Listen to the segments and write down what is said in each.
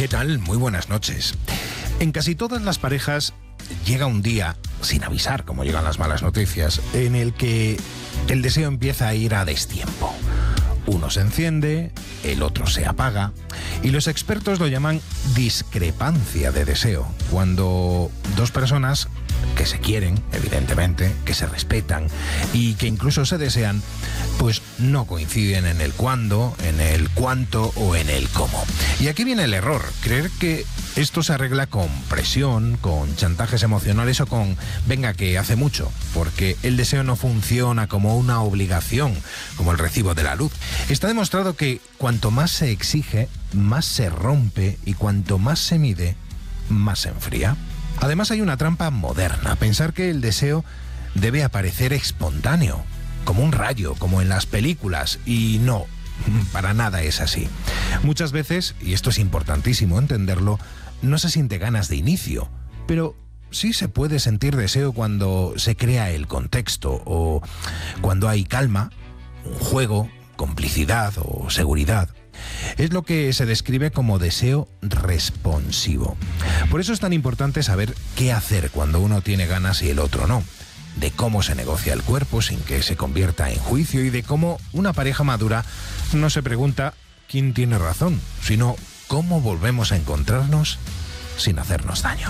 ¿Qué tal? Muy buenas noches. En casi todas las parejas llega un día, sin avisar como llegan las malas noticias, en el que el deseo empieza a ir a destiempo. Uno se enciende, el otro se apaga, y los expertos lo llaman discrepancia de deseo, cuando dos personas que se quieren, evidentemente, que se respetan y que incluso se desean, pues no coinciden en el cuándo, en el cuánto o en el cómo. Y aquí viene el error, creer que esto se arregla con presión, con chantajes emocionales o con venga que hace mucho, porque el deseo no funciona como una obligación, como el recibo de la luz. Está demostrado que cuanto más se exige, más se rompe, y cuanto más se mide, más se enfría. Además hay una trampa moderna, pensar que el deseo debe aparecer espontáneo, como un rayo, como en las películas, y no, para nada es así. Muchas veces, y esto es importantísimo entenderlo, no se siente ganas de inicio, pero sí se puede sentir deseo cuando se crea el contexto o cuando hay calma, un juego, complicidad o seguridad. Es lo que se describe como deseo responsivo. Por eso es tan importante saber qué hacer cuando uno tiene ganas y el otro no, de cómo se negocia el cuerpo sin que se convierta en juicio y de cómo una pareja madura no se pregunta quién tiene razón, sino cómo volvemos a encontrarnos sin hacernos daño.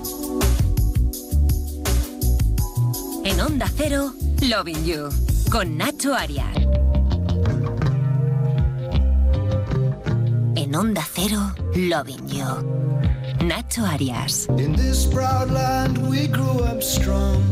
En Onda Cero, Loving You, con Nacho Arias. En Onda Cero, Loving You, Nacho Arias. In this proud land we grew up strong.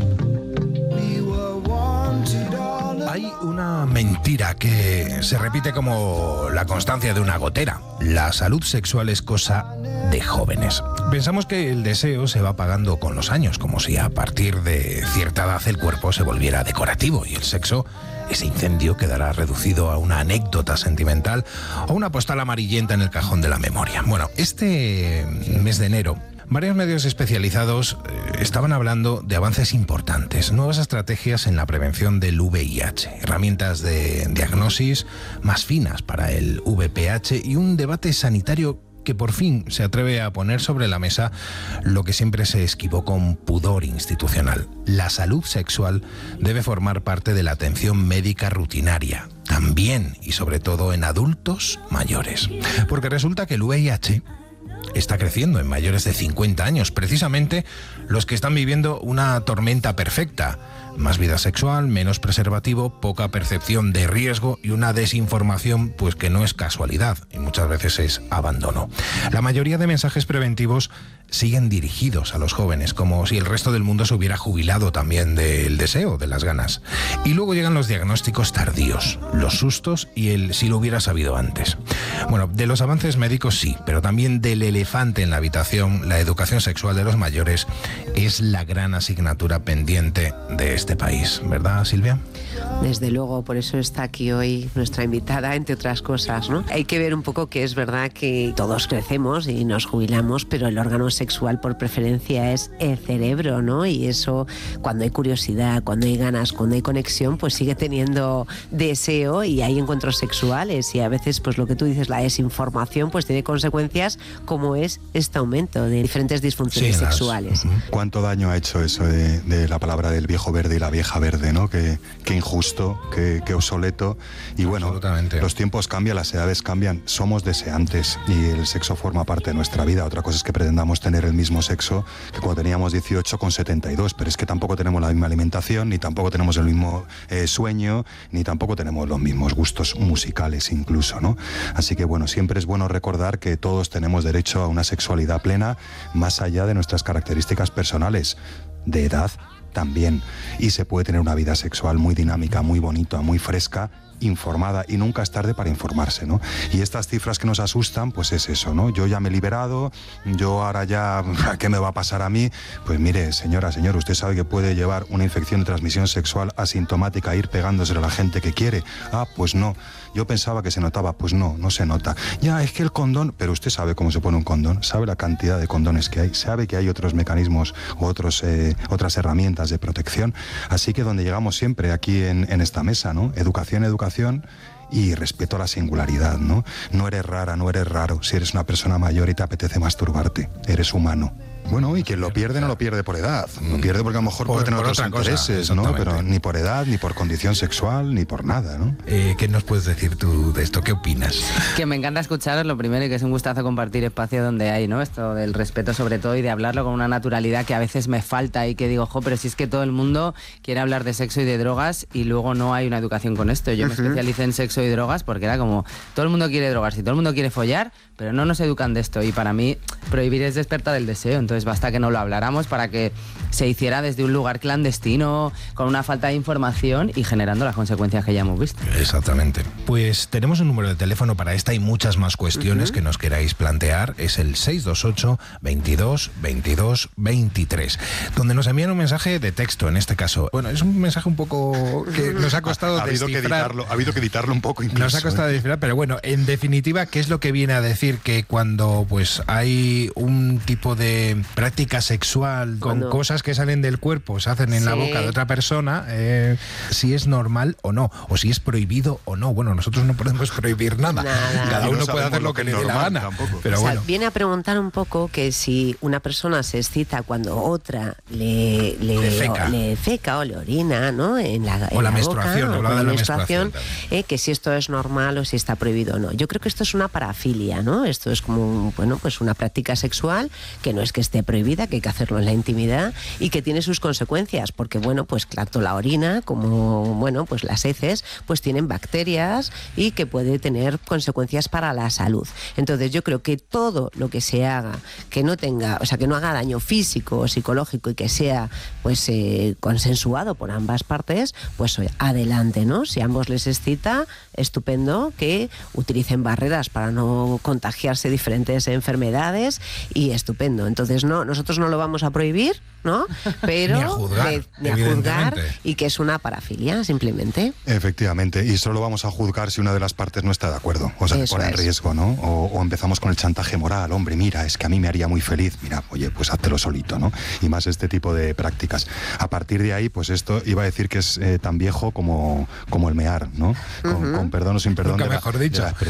We were wanted all along. Hay una mentira que se repite como la constancia de una gotera. La salud sexual es cosa de jóvenes. Pensamos que el deseo se va apagando con los años, como si a partir de cierta edad el cuerpo se volviera decorativo y el sexo, ese incendio, quedará reducido a una anécdota sentimental o una postal amarillenta en el cajón de la memoria. Bueno, este mes de enero, varios medios especializados estaban hablando de avances importantes, nuevas estrategias en la prevención del VIH, herramientas de diagnosis más finas para el VPH y un debate sanitario que por fin se atreve a poner sobre la mesa lo que siempre se esquivó con pudor institucional. La salud sexual debe formar parte de la atención médica rutinaria, también y sobre todo en adultos mayores. Porque resulta que el VIH está creciendo en mayores de 50 años, precisamente los que están viviendo una tormenta perfecta. Más vida sexual, menos preservativo, poca percepción de riesgo y una desinformación pues que no es casualidad y muchas veces es abandono. La mayoría de mensajes preventivos siguen dirigidos a los jóvenes, como si el resto del mundo se hubiera jubilado también del deseo, de las ganas. Y luego llegan los diagnósticos tardíos, los sustos y el si lo hubiera sabido antes. Bueno, de los avances médicos sí, pero también del elefante en la habitación, la educación sexual de los mayores es la gran asignatura pendiente de este país, ¿verdad, Silvia? Desde luego, por eso está aquí hoy nuestra invitada, entre otras cosas, ¿no? Hay que ver un poco que es verdad que todos crecemos y nos jubilamos, pero el órgano sexual por preferencia es el cerebro, ¿no? Y eso, cuando hay curiosidad, cuando hay ganas, cuando hay conexión, pues sigue teniendo deseo y hay encuentros sexuales, y a veces, pues lo que tú dices, la desinformación, pues tiene consecuencias como es este aumento de diferentes disfunciones sexuales. ¿Cuánto daño ha hecho eso de la palabra del viejo verde y la vieja verde, ¿no? Qué injusto, qué obsoleto. Y bueno, los tiempos cambian, las edades cambian, somos deseantes y el sexo forma parte de nuestra vida. Otra cosa es que pretendamos tener el mismo sexo que cuando teníamos 18 con 72, pero es que tampoco tenemos la misma alimentación, ni tampoco tenemos el mismo sueño, ni tampoco tenemos los mismos gustos musicales incluso, ¿no? Así que bueno, siempre es bueno recordar que todos tenemos derecho a una sexualidad plena más allá de nuestras características personales, de edad también, y se puede tener una vida sexual muy dinámica, muy bonita, muy fresca, informada, y nunca es tarde para informarse, ¿no? Y estas cifras que nos asustan, pues es eso, ¿no? Yo ya me he liberado, yo ahora ya, ¿qué me va a pasar a mí? Pues mire, señora, señor, usted sabe que puede llevar una infección de transmisión sexual asintomática, ir pegándosela a la gente que quiere. Ah, pues no. Yo pensaba que se notaba, pues no, no se nota. Ya, es que el condón, pero usted sabe cómo se pone un condón, sabe la cantidad de condones que hay, sabe que hay otros mecanismos u otras herramientas de protección. Así que donde llegamos siempre aquí en esta mesa, ¿no? Educación, educación y respeto a la singularidad, ¿no? No eres rara, no eres raro. Si eres una persona mayor y te apetece masturbarte, eres humano. Bueno, y quien lo pierde no lo pierde por edad, lo pierde porque a lo mejor puede tener otros intereses, ¿no? Pero ni por edad, ni por condición sexual, ni por nada, ¿no? ¿Qué nos puedes decir tú de esto? ¿Qué opinas? Que me encanta escucharos, lo primero, y que es un gustazo compartir espacio donde hay, ¿no? Esto del respeto sobre todo y de hablarlo con una naturalidad que a veces me falta y que digo, pero si es que todo el mundo quiere hablar de sexo y de drogas y luego no hay una educación con esto. Yo me especialicé en sexo y drogas porque era como, todo el mundo quiere drogarse y todo el mundo quiere follar, pero no nos educan de esto, y para mí prohibir es despertar el deseo. Entonces basta que no lo habláramos para que se hiciera desde un lugar clandestino, con una falta de información y generando las consecuencias que ya hemos visto. Exactamente. Pues tenemos un número de teléfono para esta y muchas más cuestiones que nos queráis plantear. Es el 628 22 22 23, donde nos envían un mensaje de texto, en este caso. Bueno, es un mensaje un poco que nos ha costado descifrar. Ha habido que editarlo un poco incluso. Nos ha costado descifrar, pero bueno, en definitiva, ¿qué es lo que viene a decir? Que cuando pues hay un tipo de práctica sexual con cosas que salen del cuerpo, se hacen en la boca de otra persona, si es normal o no, o si es prohibido o no. Bueno, nosotros no podemos prohibir nada. Cada uno puede hacer lo que le dé la gana. Tampoco. Pero bueno. Viene a preguntar un poco que si una persona se excita cuando otra le feca o le orina, ¿no? En la menstruación, boca, o la menstruación, que si esto es normal o si está prohibido o no. Yo creo que esto es una parafilia, ¿no? Esto es como, pues una práctica sexual que no es que esté prohibida, que hay que hacerlo en la intimidad y que tiene sus consecuencias, porque pues tanto la orina como pues las heces pues tienen bacterias y que puede tener consecuencias para la salud. Entonces yo creo que todo lo que se haga que no tenga, o sea, que no haga daño físico o psicológico y que sea pues consensuado por ambas partes, pues adelante, ¿no? Si a ambos les excita, estupendo que utilicen barreras para no contagiarse diferentes enfermedades y estupendo. Entonces nosotros no lo vamos a prohibir, ¿no? Pero ni a juzgar y que es una parafilia, simplemente. Efectivamente, y solo vamos a juzgar si una de las partes no está de acuerdo, o sea, se pone en riesgo, ¿no? O empezamos con el chantaje moral, hombre, mira, es que a mí me haría muy feliz, mira, oye, pues háztelo solito, ¿no? Y más este tipo de prácticas. A partir de ahí, pues esto iba a decir que es tan viejo como el mear, ¿no? Con perdón o sin perdón. Nunca mejor dicho.